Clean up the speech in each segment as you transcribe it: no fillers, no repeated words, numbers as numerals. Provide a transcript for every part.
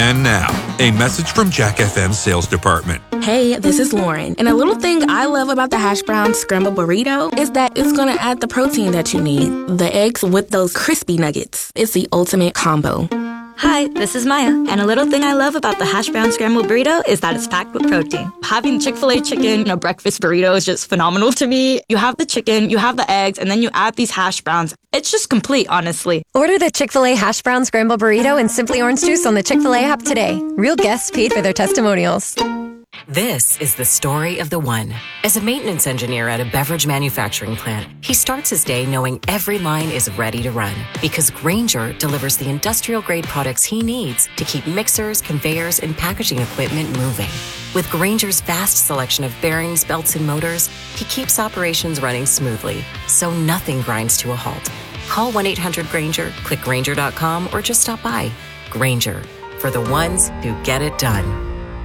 And now, a message from Jack FM's sales department. Hey, this is Lauren. And a little thing I love about the hash brown scramble burrito is that it's going to add the protein that you need. The eggs with those crispy nuggets. It's the ultimate combo. Hi, this is Maya, and a little thing I love about the hash brown scrambled burrito is that it's packed with protein. Having Chick-fil-A chicken in a breakfast burrito is just phenomenal to me. You have the chicken, you have the eggs, and then you add these hash browns. It's just complete, honestly. Order the Chick-fil-A hash brown scrambled burrito and Simply Orange Juice on the Chick-fil-A app today. Real guests paid for their testimonials. This is the story of the one. As a maintenance engineer at a beverage manufacturing plant, he starts his day knowing every line is ready to run because Grainger delivers the industrial-grade products he needs to keep mixers, conveyors, and packaging equipment moving. With Grainger's vast selection of bearings, belts, and motors, he keeps operations running smoothly, so nothing grinds to a halt. Call 1-800-GRAINGER, click Grainger.com, or just stop by. Grainger, for the ones who get it done.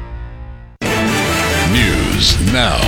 News now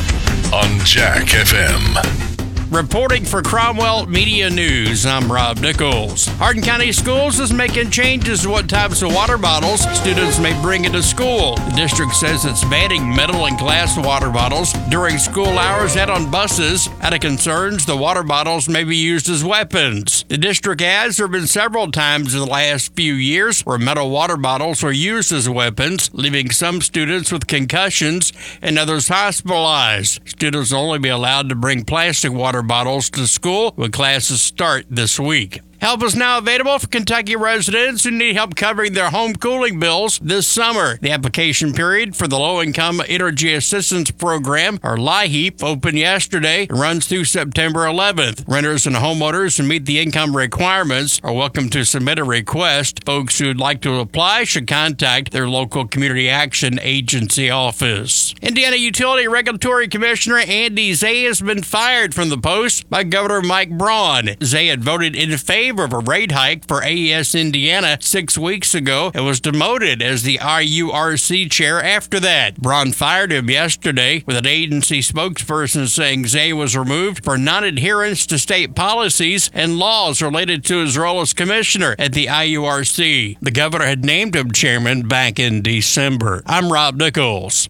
on Jack FM. Reporting for Cromwell Media News, I'm Rob Nichols. Hardin County Schools is making changes to what types of water bottles students may bring into school. The district says it's banning metal and glass water bottles during school hours and on buses. Out of concerns, the water bottles may be used as weapons. The district adds there have been several times in the last few years where metal water bottles were used as weapons, leaving some students with concussions and others hospitalized. Students will only be allowed to bring plastic water bottles to school when classes start this week. Help is now available for Kentucky residents who need help covering their home cooling bills this summer. The application period for the Low-Income Energy Assistance Program, or LIHEAP, opened yesterday and runs through September 11th. Renters and homeowners who meet the income requirements are welcome to submit a request. Folks who would like to apply should contact their local Community Action Agency office. Indiana Utility Regulatory Commissioner Andy Zay has been fired from the post by Governor Mike Braun. Zay had voted in favor of a rate hike for AES Indiana 6 weeks ago and was demoted as the IURC chair after that. Braun fired him yesterday, with an agency spokesperson saying Zay was removed for non-adherence to state policies and laws related to his role as commissioner at the IURC. The governor had named him chairman back in December. I'm Rob Nichols.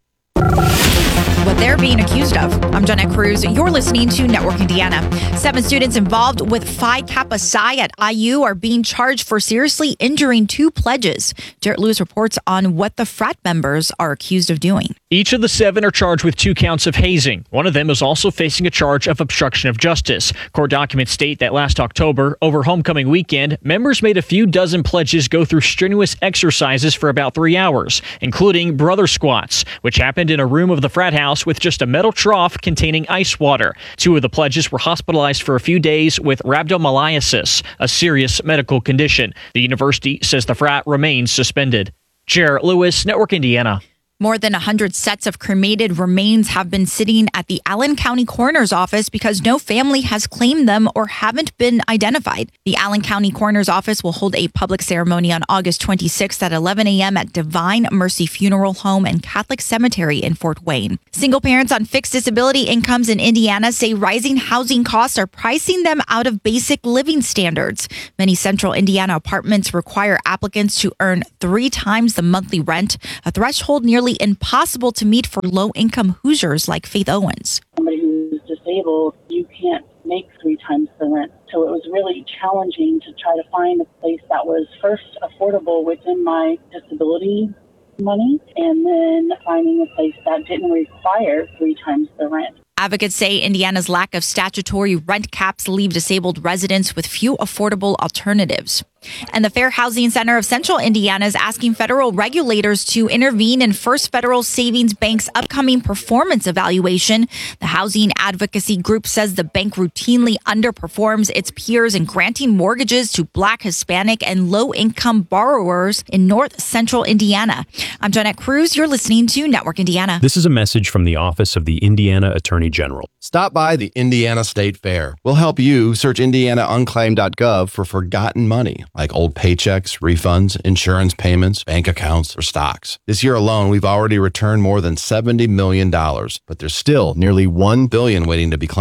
What they're being accused of. I'm Jeanette Cruz. You're listening to Network Indiana. 7 students involved with Phi Kappa Psi at IU are being charged for seriously injuring 2 pledges. Jarrett Lewis reports on what the frat members are accused of doing. Each of the 7 are charged with 2 counts of hazing. One of them is also facing a charge of obstruction of justice. Court documents state that last October, over homecoming weekend, members made a few dozen pledges go through strenuous exercises for about 3 hours, including brother squats, which happened in a room of the frat house with just a metal trough containing ice water. 2 of the pledges were hospitalized for a few days with rhabdomyolysis, a serious medical condition. The university says the frat remains suspended. Jarrett Lewis, Network Indiana. More than 100 sets of cremated remains have been sitting at the Allen County Coroner's Office because no family has claimed them or haven't been identified. The Allen County Coroner's Office will hold a public ceremony on August 26th at 11 a.m. at Divine Mercy Funeral Home and Catholic Cemetery in Fort Wayne. Single parents on fixed disability incomes in Indiana say rising housing costs are pricing them out of basic living standards. Many central Indiana apartments require applicants to earn 3 times the monthly rent, a threshold nearly impossible to meet for low-income Hoosiers like Faith Owens. Somebody who's disabled, you can't make 3 times the rent. So it was really challenging to try to find a place that was first affordable within my disability money, and then finding a place that didn't require 3 times the rent. Advocates say Indiana's lack of statutory rent caps leave disabled residents with few affordable alternatives. And the Fair Housing Center of Central Indiana is asking federal regulators to intervene in First Federal Savings Bank's upcoming performance evaluation. The housing advocacy group says the bank routinely underperforms its peers in granting mortgages to Black, Hispanic, and low-income borrowers in North Central Indiana. I'm Jeanette Cruz. You're listening to Network Indiana. This is a message from the Office of the Indiana Attorney General. Stop by the Indiana State Fair. We'll help you search indianaunclaimed.gov for forgotten money, like old paychecks, refunds, insurance payments, bank accounts, or stocks. This year alone, we've already returned more than $70 million, but there's still nearly $1 billion waiting to be claimed.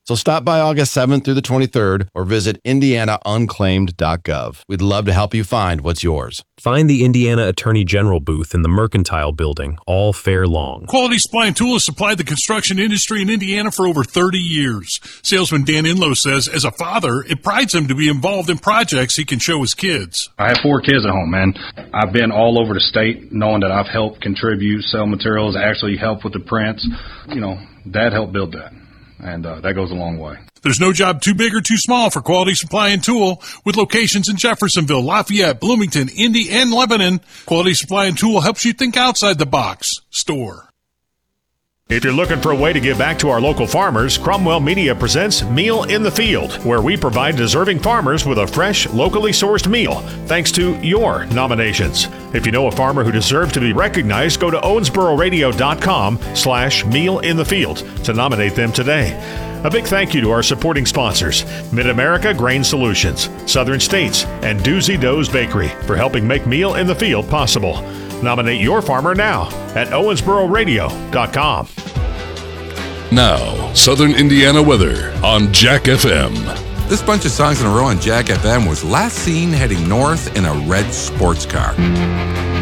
So stop by August 7th through the 23rd or visit indianaunclaimed.gov. We'd love to help you find what's yours. Find the Indiana Attorney General booth in the Mercantile Building all fair long. Quality Supply and Tool has supplied the construction industry in Indiana for over 30 years. Salesman Dan Inlow says, as a father, it prides him to be involved in projects he can show his kids. I have 4 kids at home, man. I've been all over the state knowing that I've helped contribute, sell materials, actually help with the prints. You know, Dad helped build that, and that goes a long way. There's no job too big or too small for Quality Supply and Tool. With locations in Jeffersonville, Lafayette, Bloomington, Indy, and Lebanon, Quality Supply and Tool helps you think outside the box. Store. If you're looking for a way to give back to our local farmers, Cromwell Media presents Meal in the Field, where we provide deserving farmers with a fresh, locally sourced meal, thanks to your nominations. If you know a farmer who deserves to be recognized, go to owensbororadio.com/mealinthefield to nominate them today. A big thank you to our supporting sponsors, Mid-America Grain Solutions, Southern States, and Doozy Doe's Bakery for helping make Meal in the Field possible. Nominate your farmer now at owensbororadio.com. Now, Southern Indiana weather on Jack FM. This bunch of songs in a row on Jack FM was last seen heading north in a red sports car.